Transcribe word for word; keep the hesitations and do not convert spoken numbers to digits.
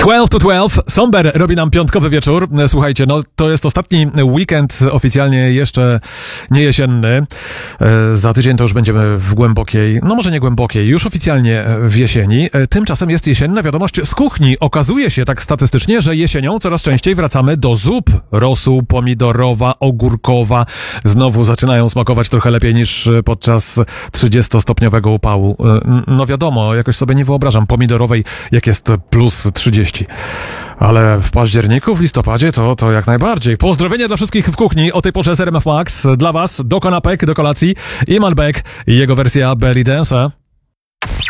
dwanaście to dwanaście, Somber robi nam piątkowy wieczór. Słuchajcie, no to jest ostatni weekend oficjalnie jeszcze nie jesienny. E, za tydzień to już będziemy w głębokiej, no może nie głębokiej, już oficjalnie w jesieni. E, tymczasem jest jesienna wiadomość z kuchni. Okazuje się tak statystycznie, że jesienią coraz częściej wracamy do zup. Rosół pomidorowa, ogórkowa znowu zaczynają smakować trochę lepiej niż podczas trzydziestostopniowego upału. E, no wiadomo, jakoś sobie nie wyobrażam pomidorowej, jak jest plus trzydzieści. Ale w październiku, w listopadzie to, to jak najbardziej. Pozdrowienia dla wszystkich w kuchni o tej porze z R M F Max. Dla was do kanapek, do kolacji Iman Beck i jego wersja Belly Dance'a.